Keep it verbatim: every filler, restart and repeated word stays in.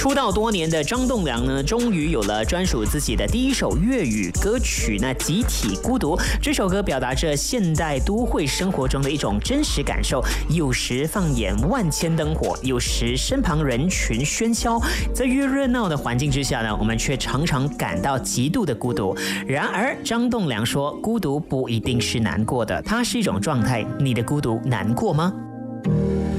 出道多年的张栋梁呢，终于有了专属自己的第一首粤语歌曲，那《集体孤独》这首歌表达着现代都会生活中的一种真实感受，有时放眼万千灯火，有时身旁人群喧嚣，在越热闹的环境之下呢，我们却常常感到极度的孤独。然而张栋梁说，孤独不一定是难过的，它是一种状态。你的孤独难过吗？